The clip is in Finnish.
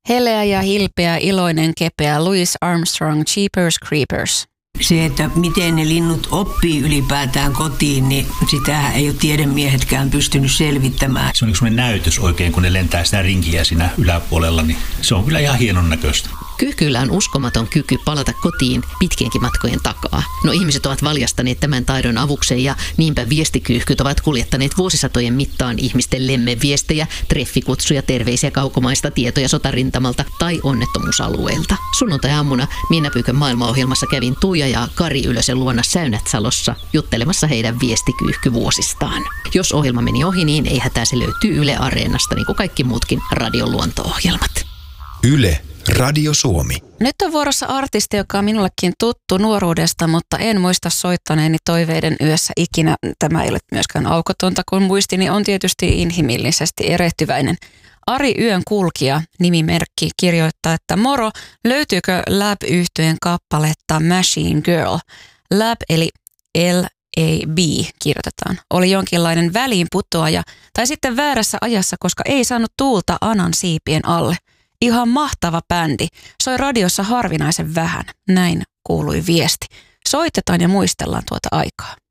Heleä ja hilpeä, iloinen, kepeä Louis Armstrong, Jeepers Creepers. Se, että miten ne linnut oppii ylipäätään kotiin, niin sitä ei ole tiedemiehetkään pystynyt selvittämään. Se on yksi näytös oikein, kun ne lentää sitä rinkiä siinä yläpuolella, niin se on kyllä ihan hienon näköistä. Kyyhkyillä on uskomaton kyky palata kotiin pitkienkin matkojen takaa. No ihmiset ovat valjastaneet tämän taidon avukseen ja niinpä viestikyyhkyt ovat kuljettaneet vuosisatojen mittaan ihmisten lemmenviestejä, treffikutsuja, terveisiä kaukomaista, tietoja sotarintamalta tai onnettomuusalueelta. Sunnuntai-aamuna Miinapyykön maailmaohjelmassa kävin Tuija ja Kari Ylösen luona Säynät-Salossa juttelemassa heidän viestikyyhkyvuosistaan. Jos ohjelma meni ohi, niin ei hätää, se löytyy Yle Areenasta, niin kuin kaikki muutkin radion luonto-ohjelmat. Yle, Radio Suomi. Nyt on vuorossa artisti, joka on minullekin tuttu nuoruudesta, mutta en muista soittaneeni Toiveiden yössä ikinä. Tämä ei ole myöskään aukotonta, kun muistini on tietysti inhimillisesti erehtyväinen. Ari Yön kulkija, nimimerkki, kirjoittaa, että moro, löytyykö Lab-yhtyeen kappaletta Machine Girl? Lab eli L-A-B kirjoitetaan. Oli jonkinlainen väliinputoaja tai sitten väärässä ajassa, koska ei saanut tuulta Anan siipien alle. Ihan mahtava bändi. Soi radiossa harvinaisen vähän. Näin kuului viesti. Soitetaan ja muistellaan tuota aikaa.